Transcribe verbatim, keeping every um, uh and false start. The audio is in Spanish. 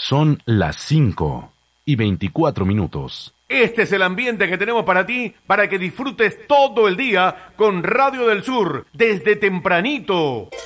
Son las cinco y veinticuatro minutos. Este es el ambiente que tenemos para ti, para que disfrutes todo el día con Radio del Sur, desde tempranito.